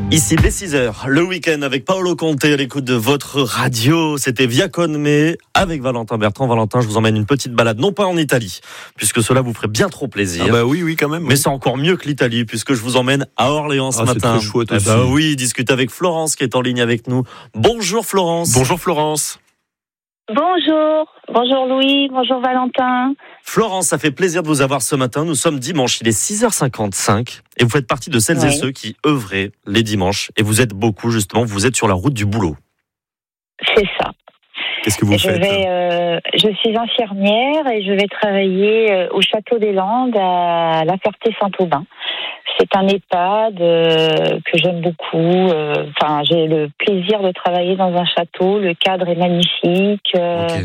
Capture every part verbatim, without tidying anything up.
Ici, dès six heures, le week-end avec Paolo Conte à l'écoute de votre radio. C'était Via Conme avec Valentin Bertrand. Valentin, je vous emmène une petite balade, non pas en Italie, puisque cela vous ferait bien trop plaisir. Ah bah oui, oui, quand même. Mais oui. C'est encore mieux que l'Italie, puisque je vous emmène à Orléans ce ah, matin. C'est très chouette aussi. Eh bah oui, discuter avec Florence qui est en ligne avec nous. Bonjour Florence. Bonjour Florence. Bonjour, bonjour Louis, bonjour Valentin. Florence, ça fait plaisir de vous avoir ce matin. Nous sommes dimanche, il est six heures cinquante-cinq et vous faites partie de celles oui. et ceux qui œuvraient les dimanches. Et vous êtes beaucoup justement, vous êtes sur la route du boulot. C'est ça. Qu'est-ce que vous je faites vais, euh, Je suis infirmière et je vais travailler euh, au Château des Landes à La Ferté-Saint-Aubin. C'est un EHPAD euh, que j'aime beaucoup. Euh, enfin, j'ai le plaisir de travailler dans un château. Le cadre est magnifique. Euh, okay.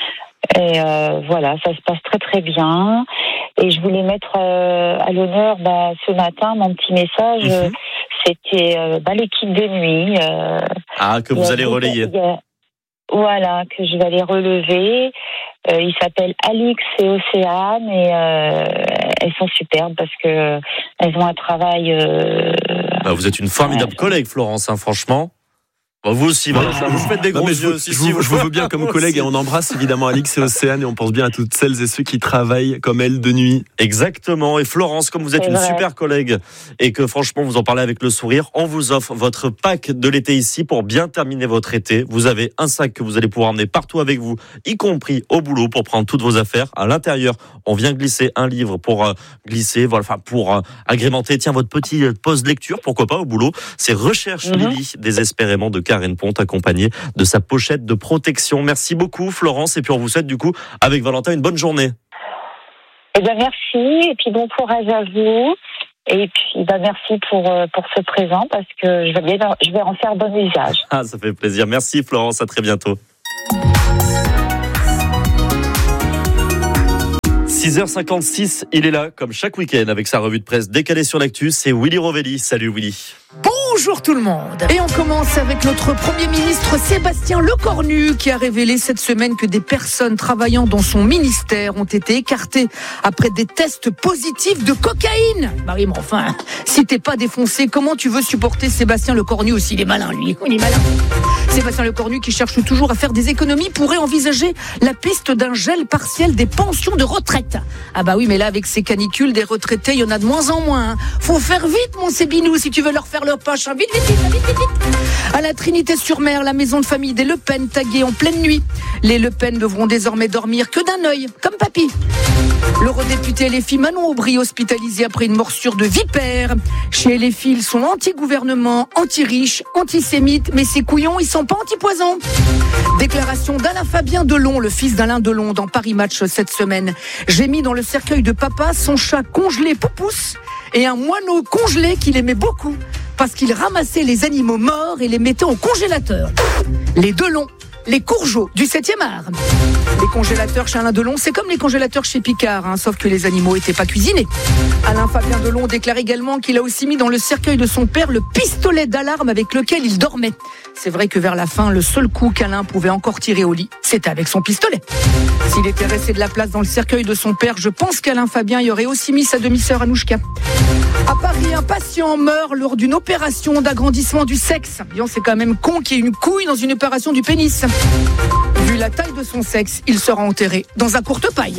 Et euh, voilà, ça se passe très très bien. Et je voulais mettre euh, à l'honneur bah, ce matin mon petit message. Mm-hmm. C'était euh, bah, l'équipe de nuit. Euh, ah, que vous allez relayer. A, voilà, que je vais aller relever. Euh, ils s'appellent Alix et Océane et euh, elles sont superbes parce que euh, elles ont un travail. Euh, bah, vous êtes une formidable ouais. collègue, Florence, hein, franchement. Bah, vous aussi, voilà. Voilà. Vous faites des gros yeux. Je, si, je, si, vous, je vous veux bien comme collègue et on embrasse évidemment Alix et Océane et on pense bien à toutes celles et ceux qui travaillent comme elles de nuit. Exactement. Et Florence, comme vous êtes C'est une vrai. super collègue et que franchement vous en parlez avec le sourire, on vous offre votre pack de l'été ici pour bien terminer votre été. Vous avez un sac que vous allez pouvoir emmener partout avec vous, y compris au boulot pour prendre toutes vos affaires. À l'intérieur, on vient glisser un livre pour euh, glisser, voilà, enfin pour euh, agrémenter. Tiens, votre petit pause lecture, pourquoi pas au boulot. C'est Recherche mm-hmm. Lily, désespérément de Karen Ponte, accompagnée de sa pochette de protection. Merci beaucoup Florence et puis on vous souhaite du coup avec Valentin une bonne journée. Eh bien merci et puis bon courage à vous et puis ben merci pour pour ce présent parce que je vais bien, je vais en faire bon usage. Ah ça fait plaisir. Merci Florence, à très bientôt. six heures cinquante-six, il est là, comme chaque week-end, avec sa revue de presse décalée sur l'actu, c'est Willy Rovelli. Salut Willy. Bonjour tout le monde. Et on commence avec notre Premier ministre Sébastien Lecornu qui a révélé cette semaine que des personnes travaillant dans son ministère ont été écartées après des tests positifs de cocaïne. Bah oui, mais enfin, si t'es pas défoncé, comment tu veux supporter Sébastien Lecornu aussi? Il est malin, lui. Il est malin. Sébastien Lecornu, qui cherche toujours à faire des économies, pourrait envisager la piste d'un gel partiel des pensions de retraite. Ah bah oui, mais là, avec ces canicules, des retraités, il y en a de moins en moins. Faut faire vite, mon Sébinou, si tu veux leur faire leur poche. Vite, vite, vite, vite, vite, vite. À la Trinité-sur-Mer, la maison de famille des Le Pen taguée en pleine nuit. Les Le Pen devront désormais dormir que d'un œil, comme papy. L'eurodéputé L F I Manon Aubry hospitalisé après une morsure de vipère. Chez L F I, ils sont anti-gouvernement, anti-riches, antisémites, mais ces couillons, ils sont pas anti-poison. Déclaration d'Alain Fabien Delon, le fils d'Alain Delon, dans Paris Match cette semaine. J'ai mis dans le cercueil de papa son chat congelé Poupousse et un moineau congelé qu'il aimait beaucoup parce qu'il ramassait les animaux morts et les mettait au congélateur. Les Delon, les Courgeaux du septième art. Les congélateurs chez Alain Delon, c'est comme les congélateurs chez Picard, hein, sauf que les animaux n'étaient pas cuisinés. Alain Fabien Delon déclare également qu'il a aussi mis dans le cercueil de son père le pistolet d'alarme avec lequel il dormait. C'est vrai que vers la fin, le seul coup qu'Alain pouvait encore tirer au lit, c'était avec son pistolet. S'il était resté de la place dans le cercueil de son père, je pense qu'Alain Fabien y aurait aussi mis sa demi-sœur Anouchka. À Paris, un patient meurt lors d'une opération d'agrandissement du sexe. Bien, c'est quand même con qu'il y ait une couille dans une opération du pénis. Vu la taille de son sexe, il sera enterré dans un courte-paille.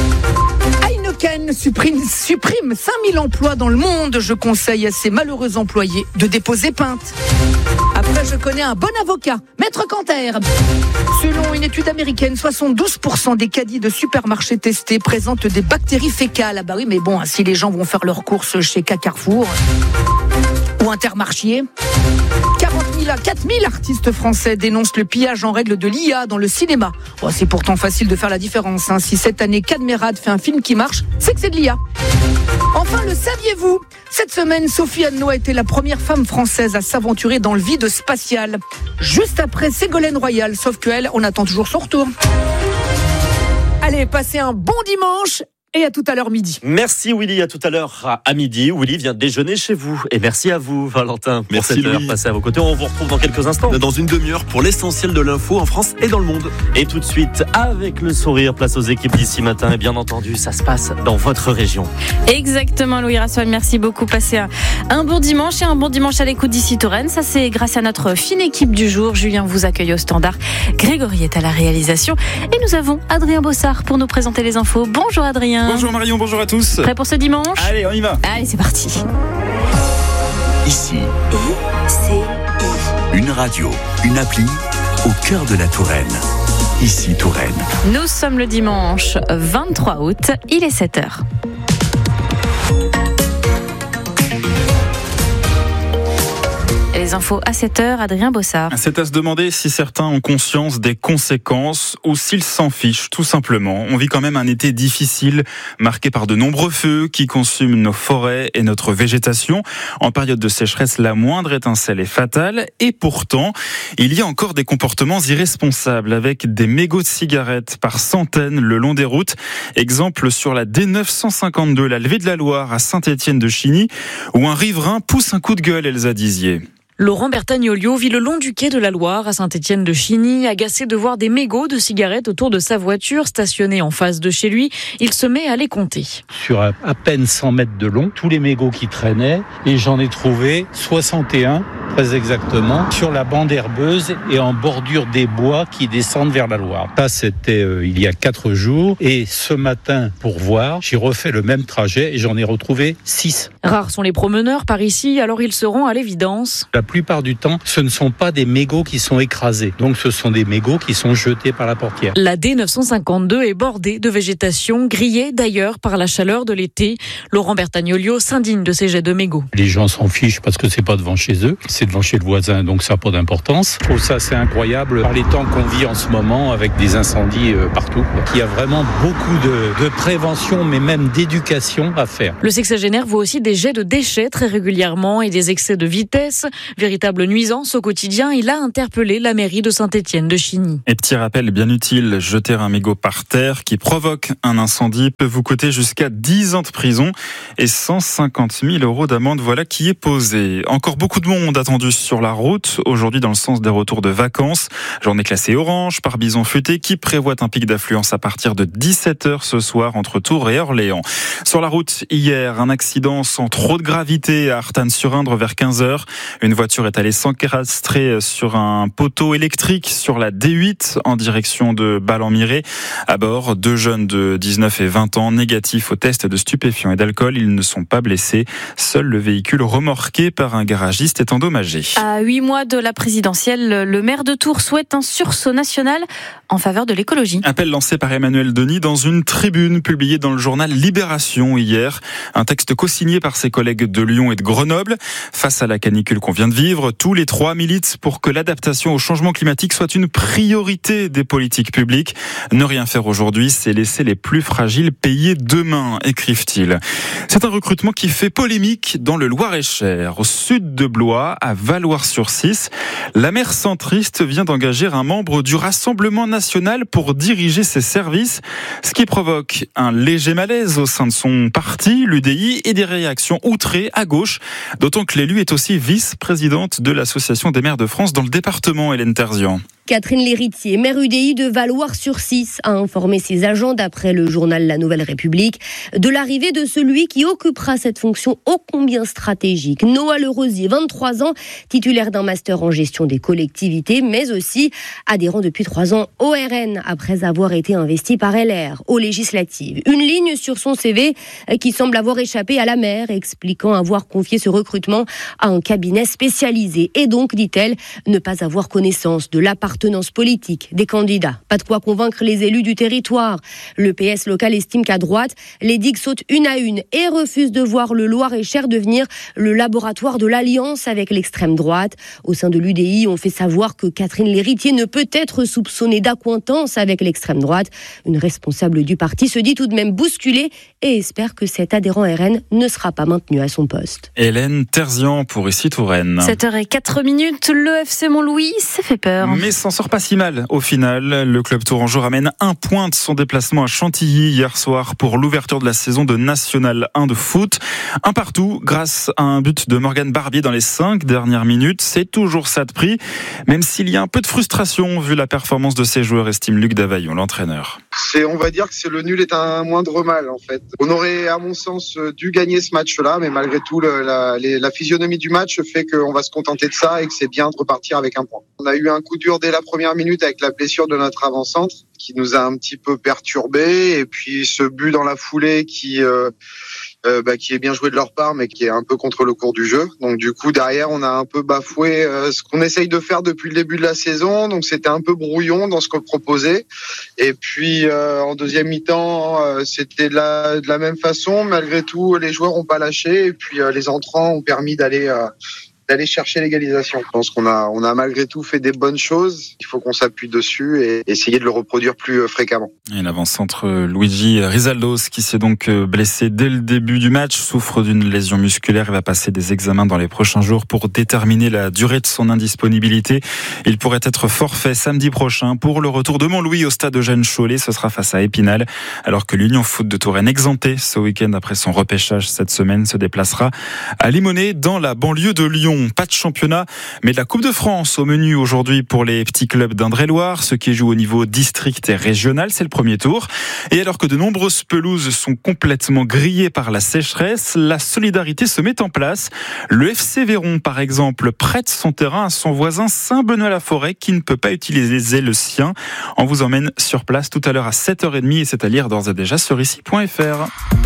Heineken supprime, supprime cinq mille emplois dans le monde. Je conseille à ces malheureux employés de déposer plainte. Après, je connais un bon avocat, Maître Canter. Selon une étude américaine, soixante-douze pour cent des caddies de supermarchés testés présentent des bactéries fécales. Ah bah oui, mais bon, si les gens vont faire leurs courses chez Carrefour ou Intermarché. quarante mille à quatre mille artistes français dénoncent le pillage en règle de l'I A dans le cinéma. Bon, c'est pourtant facile de faire la différence. Hein. Si cette année Cadmerade fait un film qui marche, c'est que c'est de l'I A. Enfin, le saviez-vous ? Cette semaine, Sophie Anneau a été la première femme française à s'aventurer dans le vide spatial. Juste après Ségolène Royal, sauf qu'elle, on attend toujours son retour. Allez, passez un bon dimanche et à tout à l'heure midi. Merci Willy, à tout à l'heure à midi. Willy vient déjeuner chez vous. Et merci à vous Valentin pour merci cette heure Louis. passée à vos côtés. On vous retrouve dans quelques instants. Dans une demi-heure pour l'essentiel de l'info en France et dans le monde. Et tout de suite, avec le sourire, place aux équipes d'ici matin. Et bien entendu, ça se passe dans votre région. Exactement Louis Rassoil, merci beaucoup. Passez un, un bon dimanche et un bon dimanche à l'écoute d'ici Touraine. Ça c'est grâce à notre fine équipe du jour. Julien vous accueille au standard. Grégory est à la réalisation. Et nous avons Adrien Bossard pour nous présenter les infos. Bonjour Adrien. Bonjour Marion, bonjour à tous. Prêt pour ce dimanche ? Allez, on y va. Allez, c'est parti. Ici, une radio, une appli au cœur de la Touraine. Ici Touraine. Nous sommes le dimanche vingt-trois août, il est sept heures. Les infos à sept heures, Adrien Bossard. C'est à se demander si certains ont conscience des conséquences ou s'ils s'en fichent, tout simplement. On vit quand même un été difficile, marqué par de nombreux feux qui consument nos forêts et notre végétation. En période de sécheresse, la moindre étincelle est fatale. Et pourtant, il y a encore des comportements irresponsables avec des mégots de cigarettes par centaines le long des routes. Exemple sur la D neuf cent cinquante-deux, la levée de la Loire à Saint-Étienne-de-Chigny, où un riverain pousse un coup de gueule, Elsa Dizier. Laurent Bertagnolio vit le long du quai de la Loire à Saint-Étienne-de-Chigny, agacé de voir des mégots de cigarettes autour de sa voiture stationnée en face de chez lui. Il se met à les compter. Sur à peine cent mètres de long, tous les mégots qui traînaient, et j'en ai trouvé soixante et un, très exactement, sur la bande herbeuse et en bordure des bois qui descendent vers la Loire. Ça, c'était euh, il y a quatre jours, et ce matin, pour voir, j'ai refait le même trajet et j'en ai retrouvé six. Rares sont les promeneurs par ici, alors ils se rend à l'évidence. La plupart du temps, ce ne sont pas des mégots qui sont écrasés. Donc ce sont des mégots qui sont jetés par la portière. La D neuf cent cinquante-deux est bordée de végétation, grillée d'ailleurs par la chaleur de l'été. Laurent Bertagnolio s'indigne de ces jets de mégots. Les gens s'en fichent parce que c'est pas devant chez eux, c'est devant chez le voisin, donc ça n'a pas d'importance. Je trouve ça assez incroyable par les temps qu'on vit en ce moment avec des incendies partout. Il y a vraiment beaucoup de, de prévention, mais même d'éducation à faire. Le sexagénaire voit aussi des jets de déchets très régulièrement et des excès de vitesse. Véritable nuisance au quotidien, il a interpellé la mairie de Saint-Étienne-de-Chigny. Et petit rappel bien utile, jeter un mégot par terre qui provoque un incendie peut vous coûter jusqu'à dix ans de prison et cent cinquante mille euros d'amende. Voilà qui est posé. Encore beaucoup de monde attendu sur la route, aujourd'hui dans le sens des retours de vacances. Journée classée orange par Bison Futé qui prévoit un pic d'affluence à partir de dix-sept heures ce soir entre Tours et Orléans. Sur la route, hier, un accident sans trop de gravité à Artanne-sur-Indre vers quinze heures. Une voiture est allée s'encastrer sur un poteau électrique sur la D huit en direction de Bâle-en-Miré. À bord, deux jeunes de dix-neuf et vingt ans négatifs au test de stupéfiants et d'alcool. Ils ne sont pas blessés. Seul le véhicule remorqué par un garagiste est endommagé. À huit mois de la présidentielle, le maire de Tours souhaite un sursaut national en faveur de l'écologie. Appel lancé par Emmanuel Denis dans une tribune publiée dans le journal Libération hier. Un texte co-signé par ses collègues de Lyon et de Grenoble. Face à la canicule qu'on vient de vivre, tous les trois militent pour que l'adaptation au changement climatique soit une priorité des politiques publiques. Ne rien faire aujourd'hui, c'est laisser les plus fragiles payer demain, écrivent-ils. C'est un recrutement qui fait polémique dans le Loir-et-Cher. Au sud de Blois, à Valloires-sur-Cisse, la maire centriste vient d'engager un membre du Rassemblement national pour diriger ses services, ce qui provoque un léger malaise au sein de son parti, l'U D I, et des réactions outrées à gauche, d'autant que l'élu est aussi vice-présidente de l'Association des maires de France dans le département, Hélène Terzian. Catherine Léritier, maire U D I de Valloires-sur-Cisse, a informé ses agents, d'après le journal La Nouvelle République, de l'arrivée de celui qui occupera cette fonction ô combien stratégique. Noah Lerosier, vingt-trois ans, titulaire d'un master en gestion des collectivités, mais aussi adhérent depuis trois ans au R N, après avoir été investi par L R aux législatives. Une ligne sur son C V qui semble avoir échappé à la maire, expliquant avoir confié ce recrutement à un cabinet spécialisé et donc, dit-elle, ne pas avoir connaissance de l'appartenance politique des candidats. Pas de quoi convaincre les élus du territoire. Le P S local estime qu'à droite, les digues sautent une à une et refuse de voir le Loir-et-Cher devenir le laboratoire de l'alliance avec les l'extrême droite. Au sein de l'U D I, on fait savoir que Catherine Lhéritier ne peut être soupçonnée d'accointance avec l'extrême droite. Une responsable du parti se dit tout de même bousculée et espère que cet adhérent R N ne sera pas maintenu à son poste. Hélène Terzian pour Ici Touraine. sept heures zéro quatre minutes, le F C Montlouis, ça fait peur. Mais s'en sort pas si mal au final. Le club tourangeau ramène un point de son déplacement à Chantilly hier soir pour l'ouverture de la saison de National un de foot. Un partout grâce à un but de Morgan Barbier dans les cinq dernières minutes. C'est toujours ça de prix, même s'il y a un peu de frustration vu la performance de ses joueurs, estime Luc Davaillon, l'entraîneur. C'est, on va dire que c'est le nul est un moindre mal en fait. On aurait à mon sens dû gagner ce match-là, mais malgré tout le, la, les, la physionomie du match fait qu'on va se contenter de ça et que c'est bien de repartir avec un point. On a eu un coup dur dès la première minute avec la blessure de notre avant-centre qui nous a un petit peu perturbés, et puis ce but dans la foulée qui euh, euh, bah, qui est bien joué de leur part mais qui est un peu contre le cours du jeu. Donc du coup derrière on a un peu bafoué euh, ce qu'on essaye de faire depuis le début de la saison, donc c'était un peu brouillon dans ce qu'on proposait. Et puis euh, en deuxième mi-temps euh, c'était de la, de la même façon. Malgré tout les joueurs ont pas lâché, et puis euh, les entrants ont permis d'aller euh, d'aller chercher l'égalisation. Je pense qu'on a, on a malgré tout fait des bonnes choses. Il faut qu'on s'appuie dessus et essayer de le reproduire plus fréquemment. Et l'avant-centre Luigi Rizaldos, qui s'est donc blessé dès le début du match, souffre d'une lésion musculaire et va passer des examens dans les prochains jours pour déterminer la durée de son indisponibilité. Il pourrait être forfait samedi prochain pour le retour de Montlouis au stade Eugène Chollet. Ce sera face à Épinal, alors que l'Union Foot de Touraine, exemptée ce week-end après son repêchage cette semaine, se déplacera à Limonest dans la banlieue de Lyon. Pas de championnat, mais de la Coupe de France au menu aujourd'hui pour les petits clubs d'Indre-et-Loire. Ceux qui jouent au niveau district et régional, c'est le premier tour. Et alors que de nombreuses pelouses sont complètement grillées par la sécheresse, la solidarité se met en place. Le F C Véron, par exemple, prête son terrain à son voisin Saint-Benoît-la-Forêt qui ne peut pas utiliser le sien. On vous emmène sur place tout à l'heure à sept heures trente et c'est à lire d'ores et déjà sur ici point f r.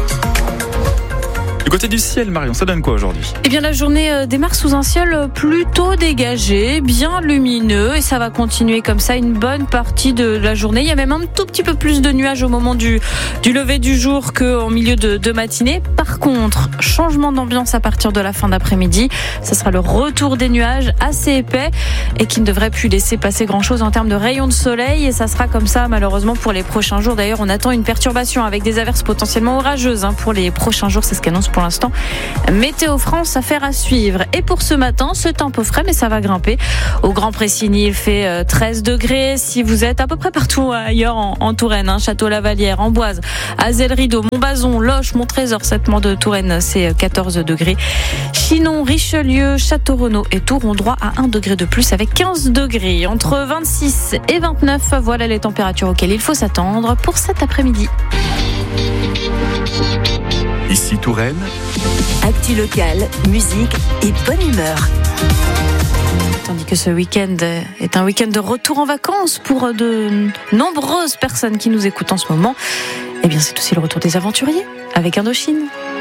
Du côté du ciel, Marion, ça donne quoi aujourd'hui ? Eh bien, la journée démarre sous un ciel plutôt dégagé, bien lumineux, et ça va continuer comme ça une bonne partie de la journée. Il y a même un tout petit peu plus de nuages au moment du, du lever du jour qu'en milieu de, de matinée. Par contre, changement d'ambiance à partir de la fin d'après-midi. Ça sera le retour des nuages assez épais et qui ne devrait plus laisser passer grand-chose en termes de rayons de soleil. Et ça sera comme ça, malheureusement, pour les prochains jours. D'ailleurs, on attend une perturbation avec des averses potentiellement orageuses hein, pour les prochains jours. C'est ce qu'annonce pour l'instant Météo France, affaire à suivre. Et pour ce matin, c'est un peu frais, mais ça va grimper. Au Grand Pressigny, il fait treize degrés. Si vous êtes à peu près partout ailleurs en, en Touraine, hein, Château-Lavalière, Amboise, Azel-Rideau, Montbazon, Loches, Montrésor, Septement de Touraine, c'est quatorze degrés. Chinon, Richelieu, Château-Renaud et Tours ont droit à un degré de plus avec quinze degrés. Entre vingt-six et vingt-neuf, voilà les températures auxquelles il faut s'attendre pour cet après-midi. Ici Touraine. Actu locale, musique et bonne humeur. Tandis que ce week-end est un week-end de retour en vacances pour de nombreuses personnes qui nous écoutent en ce moment, eh bien c'est aussi le retour des aventuriers avec Indochine.